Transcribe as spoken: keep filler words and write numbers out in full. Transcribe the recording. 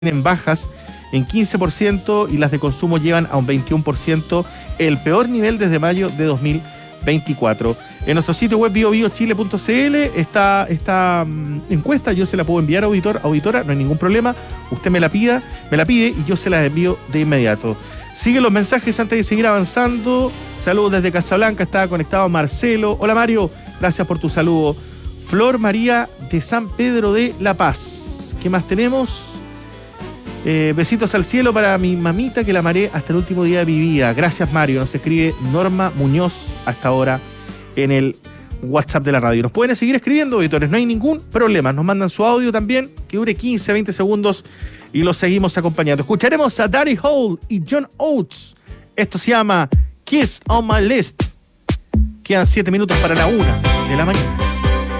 tienen bajas en quince por ciento y las de consumo llevan a un veintiuno por ciento, el peor nivel desde mayo de dos mil veinticuatro. En nuestro sitio web bio bio chile punto c l está esta um, encuesta, yo se la puedo enviar a auditor, auditora, no hay ningún problema, usted me la pida, me la pide y yo se la envío de inmediato. Sigue los mensajes antes de seguir avanzando. Saludos desde Casablanca, estaba conectado Marcelo. Hola Mario, gracias por tu saludo. Flor María de San Pedro de La Paz. ¿Qué más tenemos? Eh, besitos al cielo para mi mamita que la amaré hasta el último día de mi vida. Gracias Mario, nos escribe Norma Muñoz hasta ahora en el WhatsApp de la radio. Nos pueden seguir escribiendo, auditores, no hay ningún problema. Nos mandan su audio también, que dure quince, veinte segundos y los seguimos acompañando. Escucharemos a Daddy Hole y John Oates. Esto se llama Kiss on My List. Quedan siete minutos para la una de la mañana.